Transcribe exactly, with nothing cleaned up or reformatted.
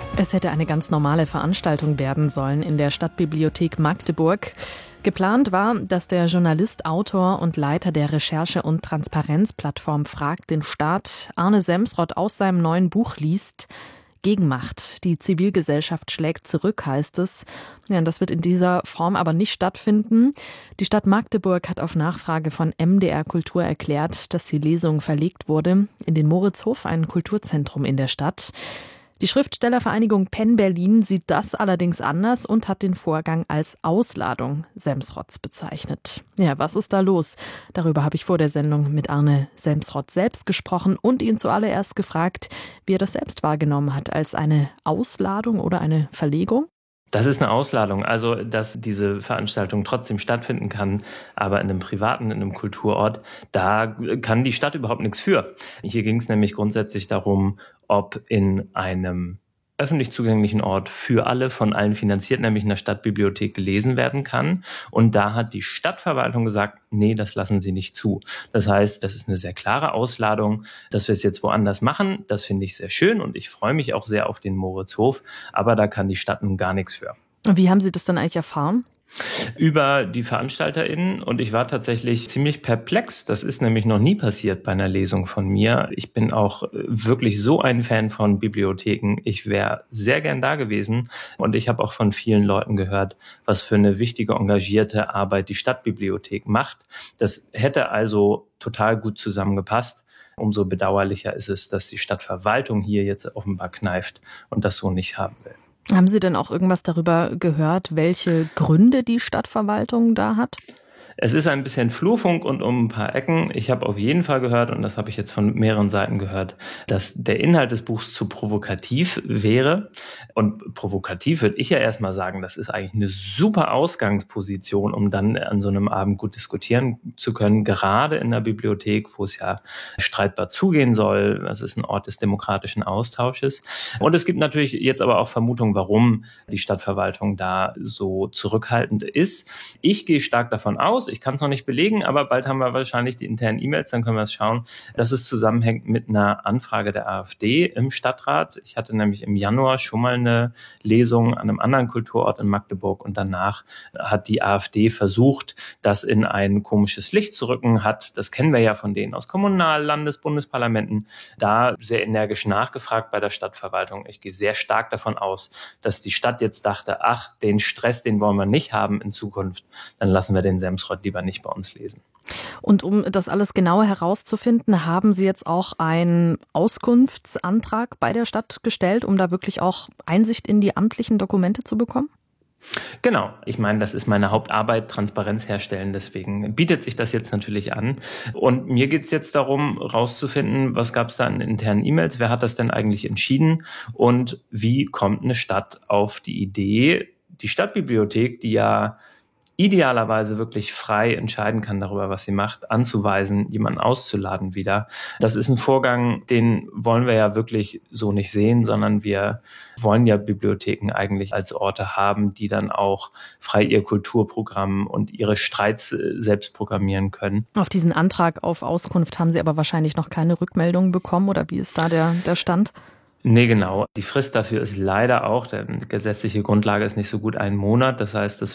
Es hätte eine ganz normale Veranstaltung werden sollen in der Stadtbibliothek Magdeburg. Geplant war, dass der Journalist, Autor und Leiter der Recherche- und Transparenzplattform Fragt den Staat, Arne Semsrott, aus seinem neuen Buch liest. Gegenmacht. Die Zivilgesellschaft schlägt zurück, heißt es. Ja, das wird in dieser Form aber nicht stattfinden. Die Stadt Magdeburg hat auf Nachfrage von M D R Kultur erklärt, dass die Lesung verlegt wurde in den Moritzhof, ein Kulturzentrum in der Stadt. Die Schriftstellervereinigung Penn Berlin sieht das allerdings anders und hat den Vorgang als Ausladung Semsrotts bezeichnet. Ja, was ist da los? Darüber habe ich vor der Sendung mit Arne Semsrott selbst gesprochen und ihn zuallererst gefragt, wie er das selbst wahrgenommen hat, als eine Ausladung oder eine Verlegung. Das ist eine Ausladung, also dass diese Veranstaltung trotzdem stattfinden kann, aber in einem privaten, in einem Kulturort, da kann die Stadt überhaupt nichts für. Hier ging es nämlich grundsätzlich darum, ob in einem öffentlich zugänglichen Ort für alle, von allen finanziert, nämlich in der Stadtbibliothek, gelesen werden kann. Und da hat die Stadtverwaltung gesagt, nee, das lassen sie nicht zu. Das heißt, das ist eine sehr klare Ausladung, dass wir es jetzt woanders machen. Das finde ich sehr schön und ich freue mich auch sehr auf den Moritzhof. Aber da kann die Stadt nun gar nichts für. Und wie haben Sie das dann eigentlich erfahren? Über die VeranstalterInnen, und ich war tatsächlich ziemlich perplex. Das ist nämlich noch nie passiert bei einer Lesung von mir. Ich bin auch wirklich so ein Fan von Bibliotheken. Ich wäre sehr gern da gewesen und ich habe auch von vielen Leuten gehört, was für eine wichtige, engagierte Arbeit die Stadtbibliothek macht. Das hätte also total gut zusammengepasst. Umso bedauerlicher ist es, dass die Stadtverwaltung hier jetzt offenbar kneift und das so nicht haben will. Haben Sie denn auch irgendwas darüber gehört, welche Gründe die Stadtverwaltung da hat? Es ist ein bisschen Flurfunk und um ein paar Ecken. Ich habe auf jeden Fall gehört, und das habe ich jetzt von mehreren Seiten gehört, dass der Inhalt des Buchs zu provokativ wäre. Und provokativ würde ich ja erstmal sagen, das ist eigentlich eine super Ausgangsposition, um dann an so einem Abend gut diskutieren zu können, gerade in der Bibliothek, wo es ja streitbar zugehen soll. Das ist ein Ort des demokratischen Austausches. Und es gibt natürlich jetzt aber auch Vermutungen, warum die Stadtverwaltung da so zurückhaltend ist. Ich gehe stark davon aus, ich kann es noch nicht belegen, aber bald haben wir wahrscheinlich die internen E-Mails, dann können wir es schauen, dass es zusammenhängt mit einer Anfrage der AfD im Stadtrat. Ich hatte nämlich im Januar schon mal eine Lesung an einem anderen Kulturort in Magdeburg und danach hat die AfD versucht, das in ein komisches Licht zu rücken, hat, das kennen wir ja von denen aus Kommunal-, Landes-, Bundesparlamenten, da sehr energisch nachgefragt bei der Stadtverwaltung. Ich gehe sehr stark davon aus, dass die Stadt jetzt dachte, ach, den Stress, den wollen wir nicht haben in Zukunft, dann lassen wir den Semsrott lieber nicht bei uns lesen. Und um das alles genauer herauszufinden, haben Sie jetzt auch einen Auskunftsantrag bei der Stadt gestellt, um da wirklich auch Einsicht in die amtlichen Dokumente zu bekommen? Genau, ich meine, das ist meine Hauptarbeit, Transparenz herstellen, deswegen bietet sich das jetzt natürlich an. Und mir geht es jetzt darum, rauszufinden, was gab es da in internen E-Mails, wer hat das denn eigentlich entschieden und wie kommt eine Stadt auf die Idee, die Stadtbibliothek, die ja idealerweise wirklich frei entscheiden kann darüber, was sie macht, anzuweisen, jemanden auszuladen wieder. Das ist ein Vorgang, den wollen wir ja wirklich so nicht sehen, sondern wir wollen ja Bibliotheken eigentlich als Orte haben, die dann auch frei ihr Kulturprogramm und ihre Streits selbst programmieren können. Auf diesen Antrag auf Auskunft haben Sie aber wahrscheinlich noch keine Rückmeldung bekommen, oder wie ist da der, der Stand? Nee, genau. Die Frist dafür ist leider auch, die gesetzliche Grundlage ist nicht so gut ein Monat. Das heißt, das